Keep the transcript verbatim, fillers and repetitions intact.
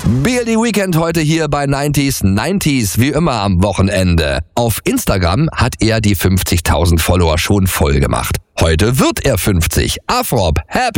B L D Weekend heute hier bei neunzig neunzig, wie immer am Wochenende. Auf Instagram hat er die fünfzigtausend Follower schon voll gemacht. Heute wird er fünfzig. Afrob, happy